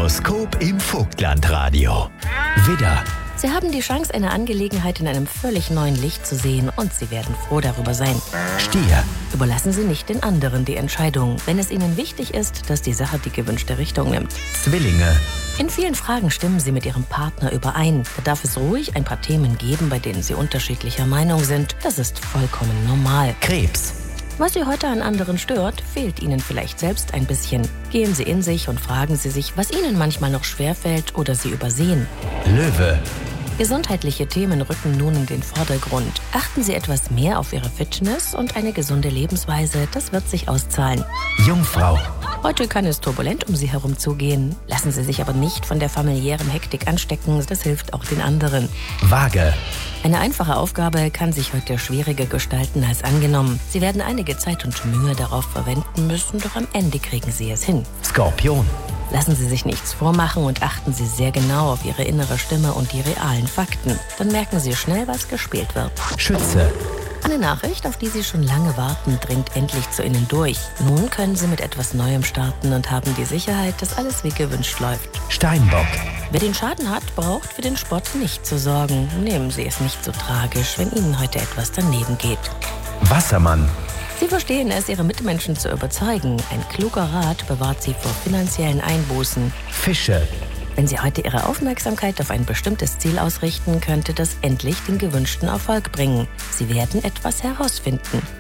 Horoskop im Vogtlandradio. Widder, Sie haben die Chance, eine Angelegenheit in einem völlig neuen Licht zu sehen und Sie werden froh darüber sein. Stier, Überlassen Sie nicht den anderen die Entscheidung, wenn es Ihnen wichtig ist, dass die Sache die gewünschte Richtung nimmt. Zwillinge, In vielen Fragen stimmen Sie mit Ihrem Partner überein. Da darf es ruhig ein paar Themen geben, bei denen Sie unterschiedlicher Meinung sind. Das ist vollkommen normal. Krebs, Was Sie heute an anderen stört, fehlt Ihnen vielleicht selbst ein bisschen. Gehen Sie in sich und fragen Sie sich, was Ihnen manchmal noch schwerfällt oder Sie übersehen. Löwe, Gesundheitliche Themen rücken nun in den Vordergrund. Achten Sie etwas mehr auf Ihre Fitness und eine gesunde Lebensweise, das wird sich auszahlen. Jungfrau, Heute kann es turbulent um Sie herum zugehen. Lassen Sie sich aber nicht von der familiären Hektik anstecken, das hilft auch den anderen. Waage, Eine einfache Aufgabe kann sich heute schwieriger gestalten als angenommen. Sie werden einige Zeit und Mühe darauf verwenden müssen, doch am Ende kriegen Sie es hin. Skorpion, Lassen Sie sich nichts vormachen und achten Sie sehr genau auf Ihre innere Stimme und die realen Fakten. Dann merken Sie schnell, was gespielt wird. Schütze, Eine Nachricht, auf die Sie schon lange warten, dringt endlich zu Ihnen durch. Nun können Sie mit etwas Neuem starten und haben die Sicherheit, dass alles wie gewünscht läuft. Steinbock, Wer den Schaden hat, braucht für den Spott nicht zu sorgen. Nehmen Sie es nicht so tragisch, wenn Ihnen heute etwas daneben geht. Wassermann, Sie verstehen es, Ihre Mitmenschen zu überzeugen. Ein kluger Rat bewahrt Sie vor finanziellen Einbußen. Fische, Wenn Sie heute Ihre Aufmerksamkeit auf ein bestimmtes Ziel ausrichten, könnte das endlich den gewünschten Erfolg bringen. Sie werden etwas herausfinden.